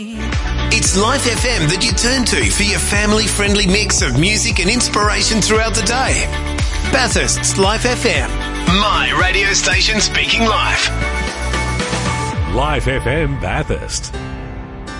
It's Life FM that you turn to for your family-friendly mix of music and inspiration throughout the day. Bathurst's Life FM. My radio station speaking life. Life FM Bathurst.